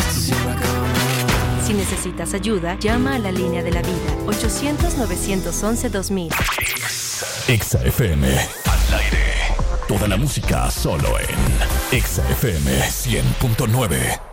Si necesitas ayuda, llama a la línea de la vida, 800-911-2000. Exa FM, al aire. Toda la música solo en Exa FM 100.9.